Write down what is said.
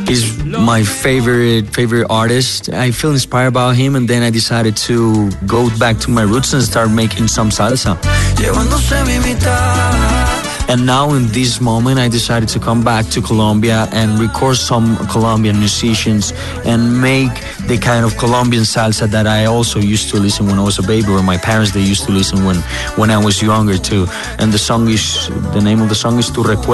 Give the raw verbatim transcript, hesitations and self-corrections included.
He's my favorite favorite artist. I feel inspired by him, and then I decided to go back to my roots and start making some salsa. And now in this moment, I decided to come back to Colombia and record some Colombian musicians and make the kind of Colombian salsa that I also used to listen when I was a baby, or my parents, they used to listen when, when I was younger too. And the song is, the name of the song is Tu Recuerdo.